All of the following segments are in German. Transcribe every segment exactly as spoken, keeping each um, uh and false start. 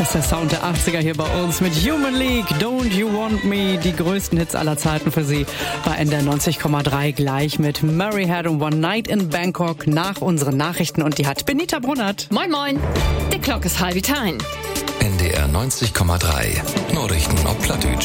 Das ist der Sound der achtziger hier bei uns mit Human League, Don't You Want Me. Die größten Hits aller Zeiten für Sie bei N D R neunzig Komma drei gleich mit Murray Head und One Night in Bangkok nach unseren Nachrichten. Und die hat Benita Brunnert. Moin moin, die Glock ist halb time. N D R neunzig Komma drei, Nachrichten auf Plattdeutsch.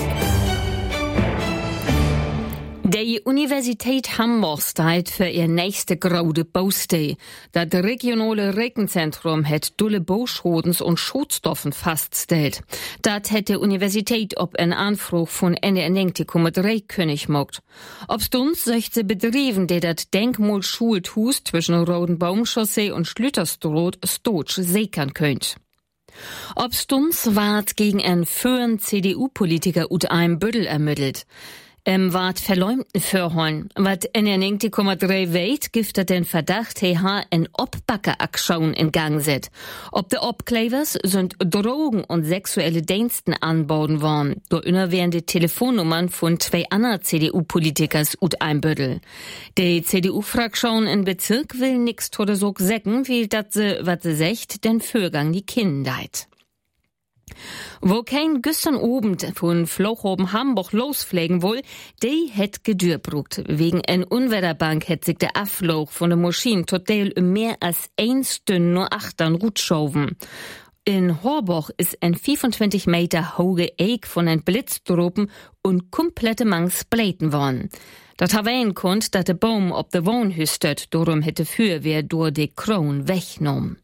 Die Universität Hamburg steht für ihr nächste große Baustelle. Das regionale Rechenzentrum hat dulle Bauschodens und Schadstoffen festgestellt. Das hat die Universität ob ein Anfrage von N D R neunzig Komma drei König gemacht. Ob's uns solche Betrieben, die das Denkmal Schulthus zwischen Rodenbaumchaussee und Schlüterstroh Stotsch sichern könnt. Ob's uns ward gegen einen führenden C D U-Politiker ut einem Büdel ermittelt. Ähm, wart verleumten Vorhorn. Wat N D R neunzig Komma drei weit, giftet den Verdacht, he ha en Opbacke-Aktion in Gang set. Ob de Obklevers sind Drogen und sexuelle Diensten anbauen worden, durch unerwähnte Telefonnummern von zwei anderen C D U-Politikers ut einbüttel. Die C D U-Fraktion in Bezirk will nix tode so säcken, wie dat se, wat se secht, den Vorgang die Kindheit. Wo kein gestern Abend von Flochoben Hamburg lospflegen wohl, die het gedürbrugt. Wegen en Unwetterbank het sich der Abflug von der Maschine total mehr als ein Stünd nur achtern rutschoven. In Horboch ist ein fünfundzwanzig Meter hohe Eck von ein Blitzdropen und komplette Mangs bläten worden. Dat hawein konnt, dat der Baum ob der Wohn hüstet, darum hätte Feuerwehr durch die Kron weggenommen.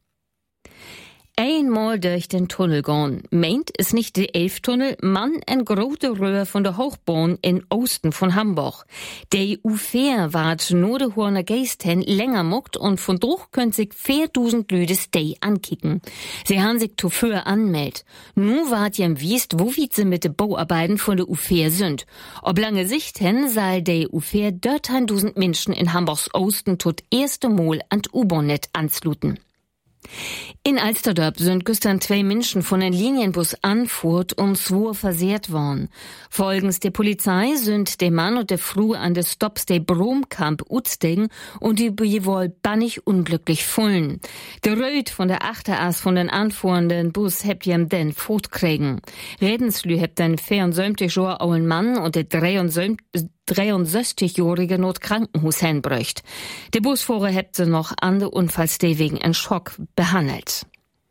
Einmal durch den Tunnel gehen. Meint ist nicht der Elftunnel, man ein große Röhr von der Hochbahn in Osten von Hamburg. Der U vier ward nur der Horner Geisten länger muckt und von durch können sich viertausend Leute stay ankicken. Sie haben sich zuvor anmeldet. Nu wart jem wiest, wo wie sie mit den Bauarbeiten von der U vier sind. Ob lange Sicht hin soll der U vier dreizehntausend Menschen in Hamburgs Osten tot erste Mal an U-Bahn-Net ansluten. In Alsterdorp sind gestern zwei Menschen von einem Linienbus anfuhrt und zwei versehrt worden. Folgens der Polizei sind der Mann und der Frau an des Stops der Bromkamp utstegen und die wohl bannig unglücklich fullen. Der Röd von der Achterass von den anfuhrenden Bus hebt jem den fortkriegen. Redenslü hebt den vierundsiebzig Jahre alten Mann und der dreiundsechzig-jährige not Krankenhaus hinbröcht. Der Busfahrer hebt sie noch an der Unfallstelle wegen en Schock behandelt.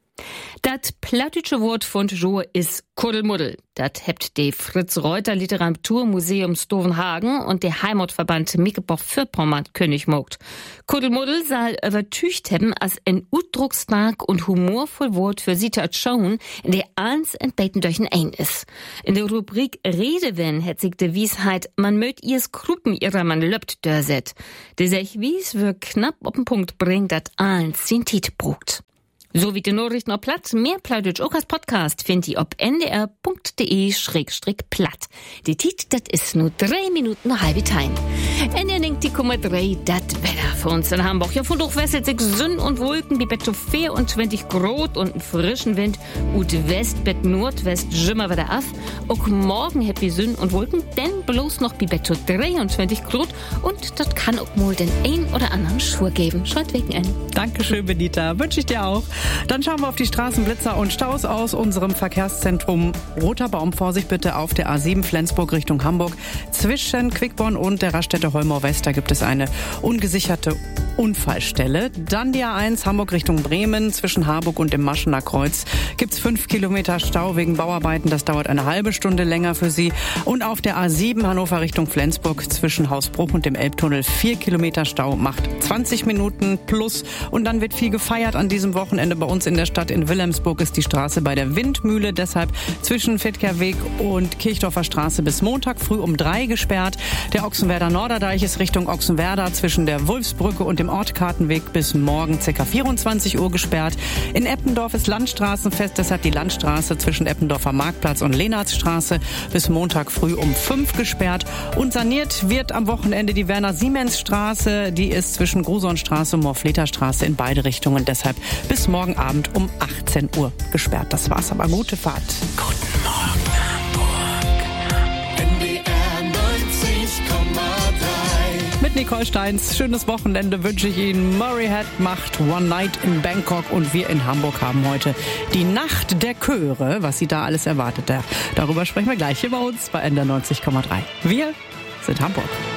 Das plattdeutsche Wort von Jo ist Kuddelmuddel. Das hebt die Fritz-Reuter Literaturmuseum Stovenhagen und der Heimatverband Mecklenburg-Vorpommern König mogt. Kuddelmuddel soll übertücht haben als ein utdrucksstark und humorvoll Wort für Situation, in der eins entbeten durch ein ist. In der Rubrik Redewen hat sich die Wiesheit, man mögt ihrs Kruppen ihrer man löbt dörset. Die sich wies wird knapp auf den Punkt bringt, dat eins den Tit brugt. So wie die Nachrichten auf Platt, mehr Plattdeutsch auch als Podcast findet ihr auf n d r punkt d e schrägstrich platt. Die Tit, das ist nur drei Minuten eine halbe Time. N D R neunzig Komma drei, das Wetter für uns in Hamburg. Ja, von durchwässert sich Sonne und Wolken, wie bei vierundzwanzig Grad und einen frischen Wind. Und West, bet Nordwest, schimmer wieder auf. Auch morgen happy Sonne und Wolken, denn bloß noch wie bei dreiundzwanzig Grad. Und das kann auch mal den ein oder anderen Schwur geben. Schaut wegen an. Dankeschön, Benita. Wünsche ich dir auch. Dann schauen wir auf die Straßenblitzer und Staus aus unserem Verkehrszentrum. Roter Baum, Vorsicht bitte auf der A sieben Flensburg Richtung Hamburg. Zwischen Quickborn und der Raststätte Holmau West, da gibt es eine ungesicherte Unfallstelle. Dann die A eins Hamburg Richtung Bremen. Zwischen Harburg und dem Maschener Kreuz gibt es fünf Kilometer Stau wegen Bauarbeiten. Das dauert eine halbe Stunde länger für Sie. Und auf der A sieben Hannover Richtung Flensburg zwischen Hausbruch und dem Elbtunnel vier Kilometer Stau macht zwanzig Minuten plus. Und dann wird viel gefeiert an diesem Wochenende. Bei uns in der Stadt in Wilhelmsburg ist die Straße bei der Windmühle deshalb zwischen Fettkerweg und Kirchdorfer Straße bis Montag früh um drei gesperrt. Der Ochsenwerder Norderdeich ist Richtung Ochsenwerder zwischen der Wulfsbrücke und dem Ortkartenweg bis morgen ca. vierundzwanzig Uhr gesperrt. In Eppendorf ist Landstraßenfest, deshalb die Landstraße zwischen Eppendorfer Marktplatz und Lehnarztstraße bis Montag früh um fünf gesperrt. Und saniert wird am Wochenende die Werner-Siemens-Straße, die ist zwischen Grusonstraße und Morfleterstraße in beide Richtungen, deshalb bis morgen Abend um achtzehn Uhr gesperrt. Das war's, aber gute Fahrt. Guten Morgen, Hamburg. N D R neunzig Komma drei. Mit Schleswig-Holsteins. Schönes Wochenende wünsche ich Ihnen. Murray Head macht One Night in Bangkok und wir in Hamburg haben heute die Nacht der Chöre. Was Sie da alles erwartet, darüber sprechen wir gleich hier bei uns bei N D R neunzig Komma drei. Wir sind Hamburg.